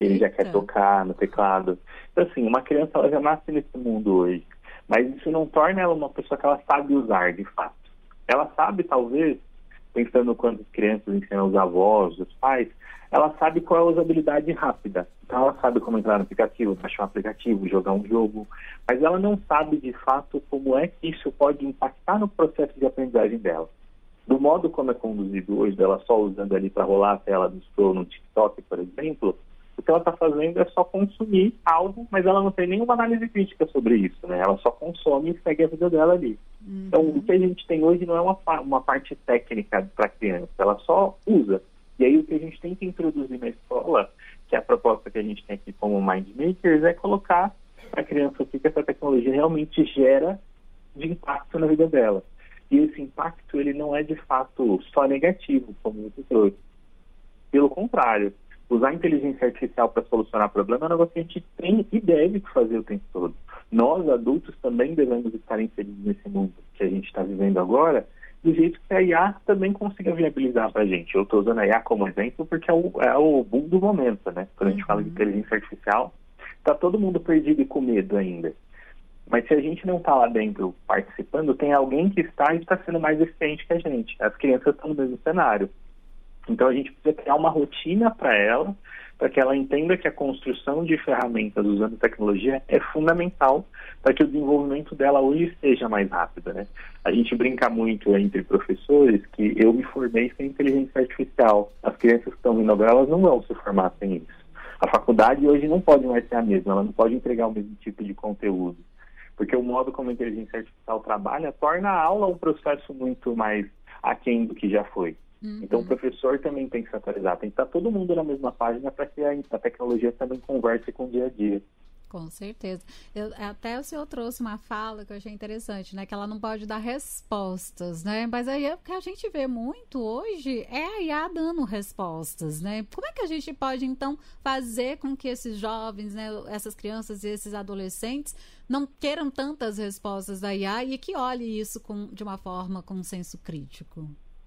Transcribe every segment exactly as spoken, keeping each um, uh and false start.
Ele Eita. já quer tocar no teclado. Então, assim, uma criança ela já nasce nesse mundo hoje. Mas isso não torna ela uma pessoa que ela sabe usar, de fato. Ela sabe, talvez, pensando quando as crianças ensinam os avós, os pais, ela sabe qual é a usabilidade rápida. Então ela sabe como entrar no aplicativo, baixar um aplicativo, jogar um jogo, mas ela não sabe de fato como é que isso pode impactar no processo de aprendizagem dela. Do modo como é conduzido hoje, dela só usando ali para rolar a tela do scroll no TikTok, por exemplo, o que ela está fazendo é só consumir algo, mas ela não tem nenhuma análise crítica sobre isso, né? Ela só consome e segue a vida dela ali. Uhum. Então, o que a gente tem hoje não é uma, uma parte técnica para a criança, ela só usa. E aí, o que a gente tem que introduzir na escola, que é a proposta que a gente tem aqui como Mind Makers, é colocar a criança o que essa tecnologia realmente gera de impacto na vida dela. E esse impacto, ele não é de fato só negativo, como você trouxe. Pelo contrário, usar a inteligência artificial para solucionar problema é um negócio que a gente tem e deve fazer o tempo todo. Nós, adultos, também devemos estar inseridos nesse mundo que a gente está vivendo agora, do jeito que a I A também consiga viabilizar para a gente. Eu estou usando a I A como exemplo porque é o, é o boom do momento, né? Quando a gente uhum. fala de inteligência artificial, está todo mundo perdido e com medo ainda. Mas se a gente não está lá dentro participando, tem alguém que está e está sendo mais eficiente que a gente. As crianças estão no mesmo cenário. Então a gente precisa criar uma rotina para ela, para que ela entenda que a construção de ferramentas usando tecnologia é fundamental para que o desenvolvimento dela hoje seja mais rápido, né? A gente brinca muito entre professores que eu me formei sem inteligência artificial. As crianças que estão vindo agora, elas não vão se formar sem isso. A faculdade hoje não pode mais ser a mesma, ela não pode entregar o mesmo tipo de conteúdo. Porque o modo como a inteligência artificial trabalha torna a aula um processo muito mais aquém do que já foi. Uhum. Então o professor também tem que se atualizar, tem que estar todo mundo na mesma página para que a, a tecnologia também converse com o dia a dia. Com certeza. Eu, até o senhor trouxe uma fala que eu achei interessante, né? Que ela não pode dar respostas, né? Mas aí o que a gente vê muito hoje é a I A dando respostas, né? Como é que a gente pode, então, fazer com que esses jovens, né? Essas crianças e esses adolescentes não queiram tantas respostas da I A e que olhem isso com, de uma forma com um senso crítico?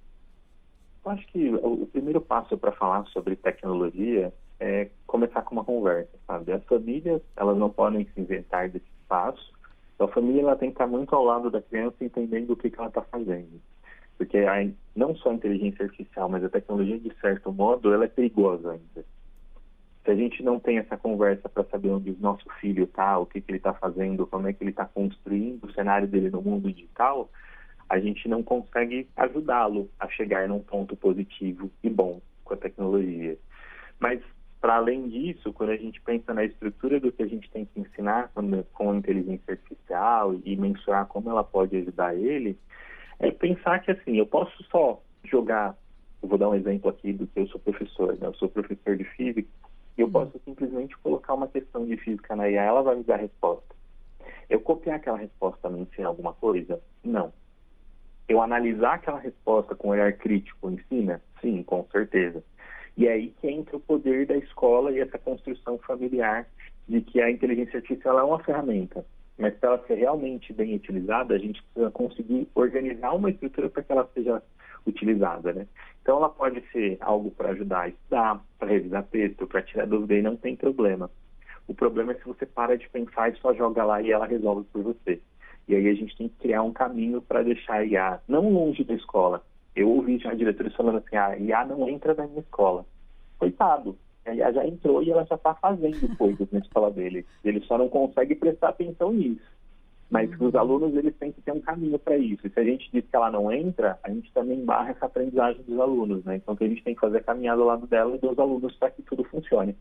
Eu acho que o primeiro passo para falar sobre tecnologia é começar com uma conversa, sabe? As famílias, elas não podem se inventar desse espaço. Então, a família ela tem que estar muito ao lado da criança, entendendo o que, que ela está fazendo. Porque a, não só a inteligência artificial, mas a tecnologia, de certo modo, ela é perigosa ainda. Se a gente não tem essa conversa para saber onde o nosso filho está, o que, que ele está fazendo, como é que ele está construindo o cenário dele no mundo digital, a gente não consegue ajudá-lo a chegar num ponto positivo e bom com a tecnologia. Mas, para além disso, quando a gente pensa na estrutura do que a gente tem que ensinar com, com a inteligência artificial e mensurar como ela pode ajudar ele, é pensar que, assim, eu posso só jogar, eu vou dar um exemplo aqui do que eu sou professor, né? Eu sou professor de física, e eu posso simplesmente colocar uma questão de física na I A, ela vai me dar a resposta. Eu copiar aquela resposta me ensina alguma coisa? Não. Eu analisar aquela resposta com olhar crítico ensina? Sim, com certeza. E é aí que entra o poder da escola e essa construção familiar de que a inteligência artificial é uma ferramenta. Mas para ela ser realmente bem utilizada, a gente precisa conseguir organizar uma estrutura para que ela seja utilizada, né? Então ela pode ser algo para ajudar a estudar, para revisar texto, para tirar dúvida, e não tem problema. O problema é se você para de pensar e só joga lá e ela resolve por você. E aí a gente tem que criar um caminho para deixar a I A não longe da escola. Eu ouvi já diretores falando assim, a I A não entra na minha escola. Coitado, a I A já entrou e ela já está fazendo coisas na escola dele. Ele só não consegue prestar atenção nisso. Mas uhum. os alunos, eles têm que ter um caminho para isso. E se a gente diz que ela não entra, a gente também barra essa aprendizagem dos alunos, né? Então, o que a gente tem que fazer é caminhar do lado dela e dos alunos para que tudo funcione.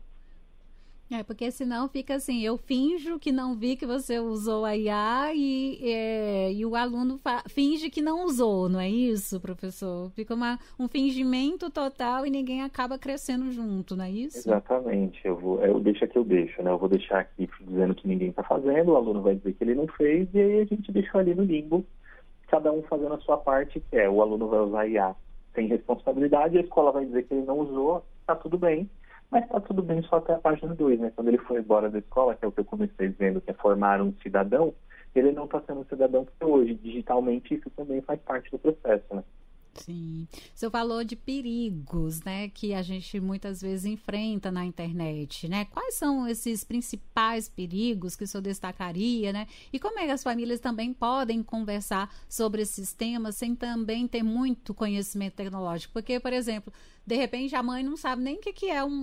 É, porque senão fica assim, eu finjo que não vi que você usou a I A e, é, e o aluno finge que não usou, não é isso, professor? Fica uma, um fingimento total e ninguém acaba crescendo junto, não é isso? Exatamente, eu, vou, eu deixo aqui, eu deixo, né? Eu vou deixar aqui dizendo que ninguém está fazendo, o aluno vai dizer que ele não fez e aí a gente deixou ali no limbo, cada um fazendo a sua parte, que é o aluno vai usar a I A sem responsabilidade, a escola vai dizer que ele não usou, tá tudo bem. Mas está tudo bem só até a página dois, né? Quando ele foi embora da escola, que é o que eu comecei dizendo, que é formar um cidadão, ele não está sendo um cidadão, porque hoje, digitalmente, isso também faz parte do processo, né? Sim. O senhor falou de perigos, né, que a gente muitas vezes enfrenta na internet, né? Quais são esses principais perigos que o senhor destacaria, né? E como é que as famílias também podem conversar sobre esses temas sem também ter muito conhecimento tecnológico? Porque, por exemplo, de repente a mãe não sabe nem o que que é um,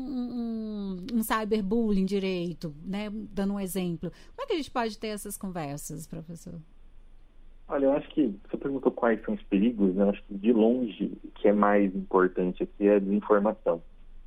um, um cyberbullying direito, né? Dando um exemplo. Como é que a gente pode ter essas conversas, professor? Olha, eu acho que você perguntou quais são os perigos, né? Eu acho que de longe o que é mais importante aqui é a desinformação.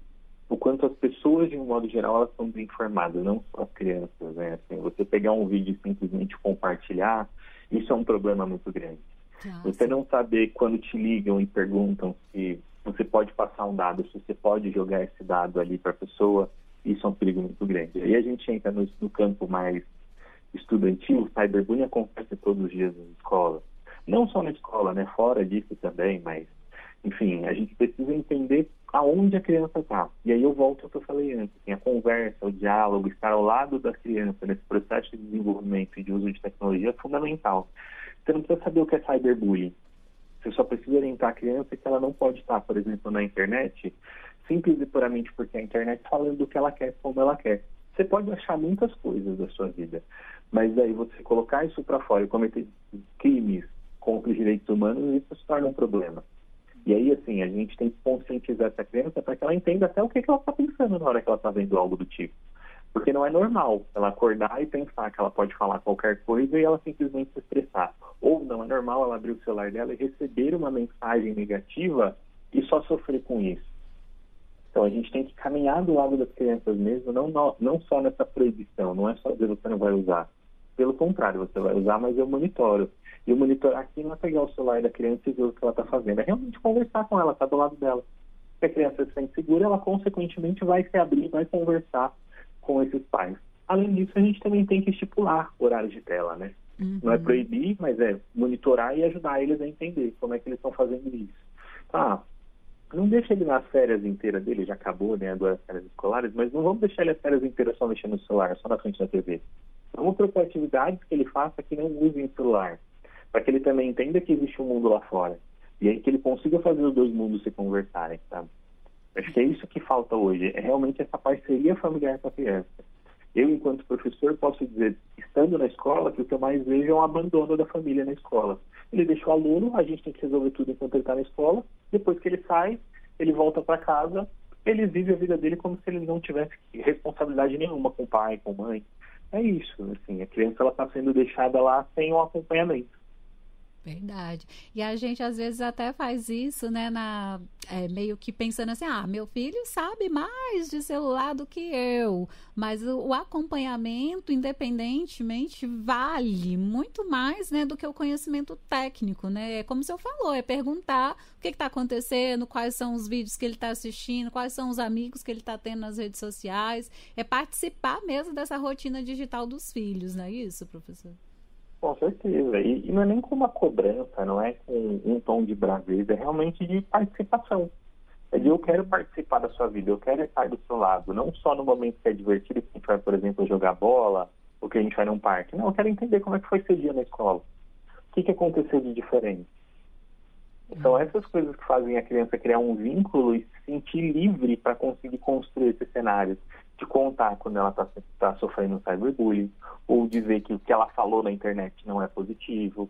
O quanto as pessoas, de um modo geral, elas são desinformadas, não só as crianças, né? Assim, você pegar um vídeo e simplesmente compartilhar, isso é um problema muito grande. Nossa. Você não saber quando te ligam e perguntam se você pode passar um dado, se você pode jogar esse dado ali para a pessoa, isso é um perigo muito grande. Aí a gente entra no, no campo mais estudantil. O cyberbullying acontece todos os dias nas escolas. Não só na escola, né? Fora disso também, mas, enfim, a gente precisa entender aonde a criança está. E aí eu volto ao que eu falei antes, assim, a conversa, o diálogo, estar ao lado da criança nesse processo de desenvolvimento e de uso de tecnologia é fundamental. Você não precisa saber o que é cyberbullying. Você só precisa orientar a criança que ela não pode estar, por exemplo, na internet, simples e puramente porque a internet falando do que ela quer, como ela quer. Você pode achar muitas coisas da sua vida, mas daí você colocar isso para fora e cometer crimes contra os direitos humanos, isso se torna um problema. E aí, assim, a gente tem que conscientizar essa criança para que ela entenda até o que, que ela está pensando na hora que ela está vendo algo do tipo. Porque não é normal ela acordar e pensar que ela pode falar qualquer coisa e ela simplesmente se expressar. Ou não é normal ela abrir o celular dela e receber uma mensagem negativa e só sofrer com isso. Então, a gente tem que caminhar do lado das crianças mesmo, não, não só nessa proibição, não é só dizer que você não vai usar. Pelo contrário, você vai usar, mas eu monitoro. E o monitorar aqui não é pegar o celular da criança e ver o que ela está fazendo, é realmente conversar com ela, estar do lado dela. Se a criança se sente segura, ela consequentemente vai se abrir, vai conversar com esses pais. Além disso, a gente também tem que estipular horários de tela, né? Uhum. Não é proibir, mas é monitorar e ajudar eles a entender como é que eles estão fazendo isso. Ah, não deixa ele nas férias inteiras dele, já acabou, né, agora as férias escolares, mas não vamos deixar ele as férias inteiras só mexendo no celular, só na frente da T V. Vamos propor atividades que ele faça que não usem o celular, para que ele também entenda que existe um mundo lá fora. E aí que ele consiga fazer os dois mundos se conversarem, sabe? Acho que é isso que falta hoje, é realmente essa parceria familiar com a criança. Eu, enquanto professor, posso dizer, estando na escola, que o que eu mais vejo é um abandono da família na escola. Ele deixa o aluno, a gente tem que resolver tudo enquanto ele está na escola, depois que ele sai, ele volta para casa, ele vive a vida dele como se ele não tivesse responsabilidade nenhuma com o pai, com a mãe. É isso, assim, a criança ela está sendo deixada lá sem um acompanhamento. Verdade. E a gente às vezes até faz isso, né, na, é, meio que pensando assim, ah, meu filho sabe mais de celular do que eu, mas o, o acompanhamento, independentemente, vale muito mais, né, do que o conhecimento técnico, né, é como o senhor falou, é perguntar o que está acontecendo, quais são os vídeos que ele está assistindo, quais são os amigos que ele está tendo nas redes sociais, é participar mesmo dessa rotina digital dos filhos, não é isso, professor? Com certeza. E, e não é nem com uma cobrança, não é com um tom de braveza, é realmente de participação. É de eu quero participar da sua vida, eu quero estar do seu lado, não só no momento que é divertido, que a gente vai, por exemplo, jogar bola, ou que a gente vai num parque. Não, eu quero entender como é que foi seu dia na escola. O que, que aconteceu de diferente? São essas coisas que fazem a criança criar um vínculo e se sentir livre para conseguir construir esses cenários. De contar quando ela está tá sofrendo cyberbullying, ou dizer que o que ela falou na internet não é positivo.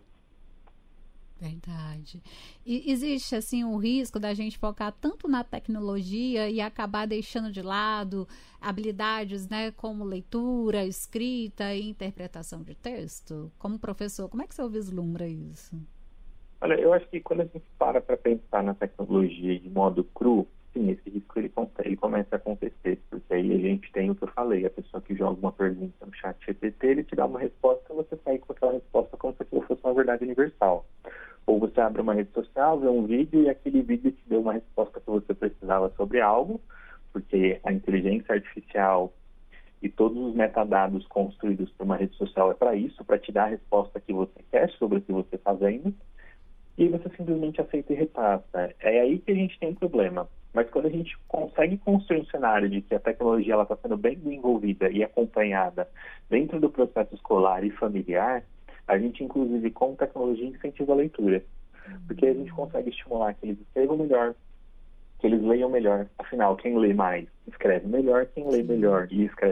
Verdade. E existe, assim, o risco da gente focar tanto na tecnologia e acabar deixando de lado habilidades, né, como leitura, escrita e interpretação de texto? Como professor, como é que você vislumbra isso? Olha, eu acho que quando a gente para para pensar na tecnologia de modo cru, sim, esse risco ele, ele começa a acontecer, porque aí a gente tem o que eu falei, a pessoa que joga uma pergunta no chat G P T, ele te dá uma resposta e você sai com aquela resposta como se aquilo fosse uma verdade universal. Ou você abre uma rede social, vê um vídeo e aquele vídeo te deu uma resposta que você precisava sobre algo, porque a inteligência artificial e todos os metadados construídos por uma rede social é para isso, para te dar a resposta que você quer sobre o que você está vendo, e você simplesmente aceita e repassa. É aí que a gente tem um problema. Mas quando a gente consegue construir um cenário de que a tecnologia está sendo bem desenvolvida e acompanhada dentro do processo escolar e familiar, a gente, inclusive, com tecnologia, incentiva a leitura. porque a gente consegue estimular que eles escrevam melhor, que eles leiam melhor. Afinal, quem lê mais escreve melhor, quem lê melhor e escreve